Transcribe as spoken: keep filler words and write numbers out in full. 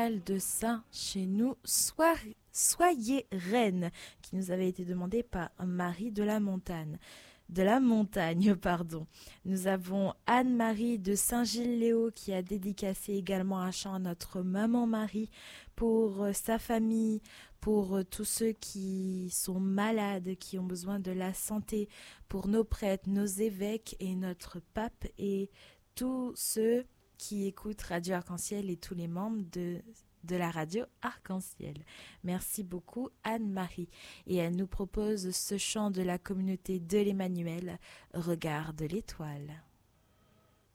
de Saint chez nous, soyez, soyez reine, qui nous avait été demandé par Marie de la Montagne. De la montagne, pardon. Nous avons Anne-Marie de Saint-Gilles-Léo qui a dédicacé également un chant à notre maman Marie pour euh, sa famille, pour euh, tous ceux qui sont malades, qui ont besoin de la santé, pour nos prêtres, nos évêques et notre pape et tous ceux qui écoutent Radio Arc-en-Ciel et tous les membres de, de la radio Arc-en-Ciel. Merci beaucoup Anne-Marie. Et elle nous propose ce chant de la communauté de l'Emmanuel, Regarde l'étoile.